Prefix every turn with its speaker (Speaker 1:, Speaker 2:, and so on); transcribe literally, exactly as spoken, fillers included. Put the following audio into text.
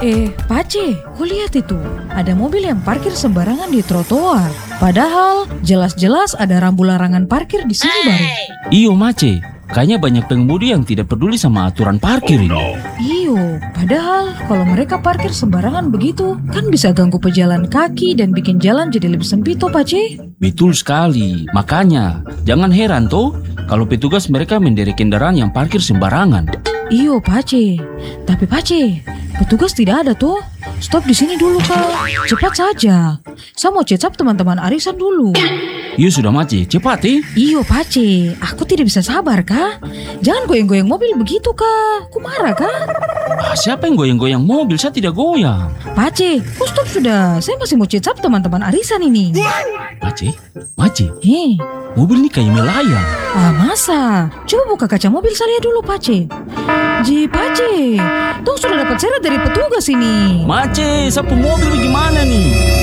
Speaker 1: Eh, Pace, kau lihat itu. Ada mobil yang parkir sembarangan di trotoar. Padahal jelas-jelas ada rambu larangan parkir di sini baru.
Speaker 2: Iyo Mace, kayaknya banyak pengemudi yang tidak peduli sama aturan parkir ini.
Speaker 1: Iyo, padahal kalau mereka parkir sembarangan begitu, kan bisa ganggu pejalan kaki dan bikin jalan jadi lebih sempit toh, Pace.
Speaker 2: Betul sekali, makanya jangan heran toh kalau petugas mereka menderek kendaraan yang parkir sembarangan.
Speaker 1: Iyo, Pace. Tapi Pace, petugas tidak ada tuh. Stop di sini dulu, Kak. Cepat saja. Saya mau cecap teman-teman arisan dulu.
Speaker 2: Iyo sudah Mace, cepat eh.
Speaker 1: Iyo, Pace. Aku tidak bisa sabar, Kak. Jangan goyang-goyang mobil begitu, Kak. Aku marah, Kak.
Speaker 2: Ah, siapa yang goyang-goyang mobil? Saya tidak goyang.
Speaker 1: Pace, ku stop sudah. Saya masih mau cecap teman-teman arisan ini.
Speaker 2: Mace, Mace,
Speaker 1: Hei,
Speaker 2: mobil ini kayak melayang.
Speaker 1: ah masa? Coba buka kaca mobil saya dulu, Pace. Ji, Pace. Tong sudah dapat seret dari petugas ini.
Speaker 2: Mace, sapu mobil gimana nih?